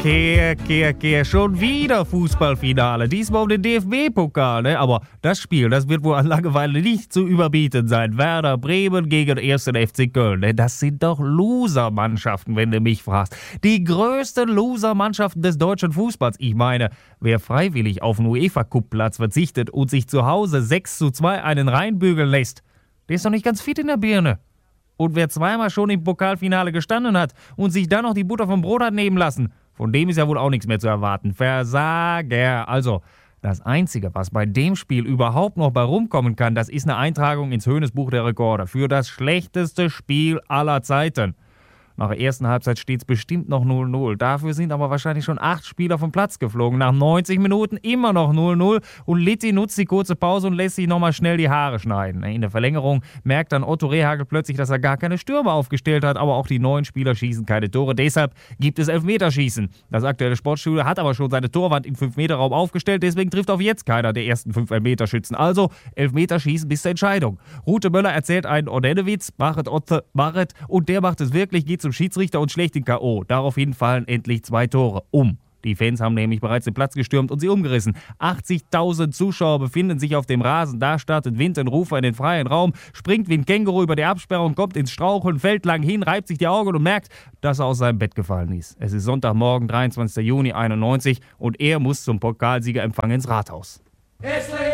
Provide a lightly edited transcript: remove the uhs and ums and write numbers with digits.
Kehr, schon wieder Fußballfinale. Diesmal um den DFB-Pokal, ne? Aber das Spiel, das wird wohl an Langeweile nicht zu überbieten sein. Werder Bremen gegen 1. FC Köln, ne? Das sind doch Loser-Mannschaften, wenn du mich fragst. Die größten Loser-Mannschaften des deutschen Fußballs. Ich meine, wer freiwillig auf einen UEFA-Cup-Platz verzichtet und sich zu Hause 6:2 einen reinbügeln lässt, der ist doch nicht ganz fit in der Birne. Und wer zweimal schon im Pokalfinale gestanden hat und sich dann noch die Butter vom Brot hat nehmen lassen, von dem ist ja wohl auch nichts mehr zu erwarten. Versager. Also, das Einzige, was bei dem Spiel überhaupt noch bei rumkommen kann, das ist eine Eintragung ins Hoeneß-Buch der Rekorde für das schlechteste Spiel aller Zeiten. Nach der ersten Halbzeit steht es bestimmt noch 0:0. Dafür sind aber wahrscheinlich schon 8 Spieler vom Platz geflogen. Nach 90 Minuten immer noch 0:0 und Litti nutzt die kurze Pause und lässt sich nochmal schnell die Haare schneiden. In der Verlängerung merkt dann Otto Rehhagel plötzlich, dass er gar keine Stürmer aufgestellt hat, aber auch die neuen Spieler schießen keine Tore. Deshalb gibt es Elfmeterschießen. Das aktuelle Sportstudio hat aber schon seine Torwand im 5-Meter-Raum aufgestellt, deswegen trifft auf jetzt keiner der ersten 5 Elfmeterschützen. Also Elfmeterschießen bis zur Entscheidung. Rute Möller erzählt einen Onenewitz, machet Otze, machet, und der macht es wirklich, geht zum Schiedsrichter und schlägt den K.O. Daraufhin fallen endlich 2 Tore. Die Fans haben nämlich bereits den Platz gestürmt und sie umgerissen. 80.000 Zuschauer befinden sich auf dem Rasen. Da startet Wintenrufer in den freien Raum, springt wie ein Känguru über die Absperrung, kommt ins Straucheln, fällt lang hin, reibt sich die Augen und merkt, dass er aus seinem Bett gefallen ist. Es ist Sonntagmorgen, 23. Juni 91 und er muss zum Pokalsiegerempfang ins Rathaus.